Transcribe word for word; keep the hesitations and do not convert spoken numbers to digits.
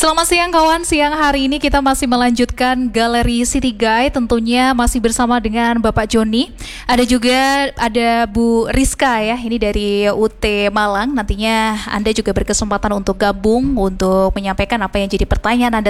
Selamat siang kawan, siang hari ini kita masih melanjutkan Galeri City Guide, tentunya masih bersama dengan Bapak Joni. Ada juga ada Bu Rizka ya, ini dari U T Malang. Nantinya Anda juga berkesempatan untuk gabung untuk menyampaikan apa yang jadi pertanyaan Anda